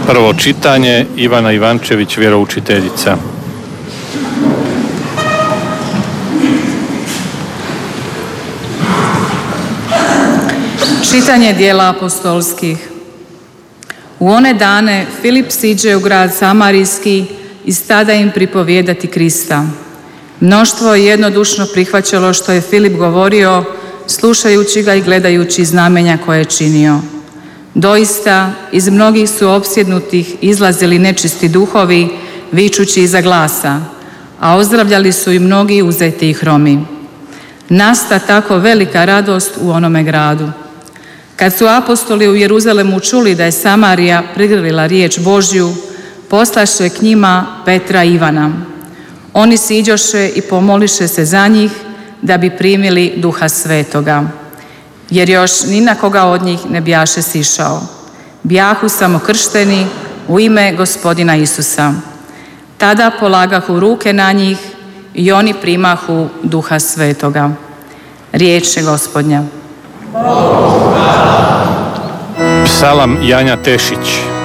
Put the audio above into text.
Prvo čitanje, Ivana Ivančević, vjeroučiteljica. Čitanje dijela apostolskih. U one dane Filip siđe u grad Samarijski i stada im pripovijedati Krista. Mnoštvo je jednodušno prihvaćalo što je Filip govorio, slušajući ga i gledajući znamenja koje je činio. Doista, iz mnogih su opsjednutih izlazili nečisti duhovi, vičući iza glasa, a ozdravljali su i mnogi uzeti i hromi. Nasta tako velika radost u onome gradu. Kad su apostoli u Jeruzalemu čuli da je Samarija prigrlila riječ Božju, poslaše k njima Petra i Ivana. Oni siđoše i pomoliše se za njih da bi primili Duha Svetoga, jer još ni na koga od njih ne bjaše sišao. Bjahu samo kršteni u ime Gospodina Isusa. Tada polagahu ruke na njih i oni primahu Duha Svetoga. Riječ je Gospodnja. Psalam Janja Tešić.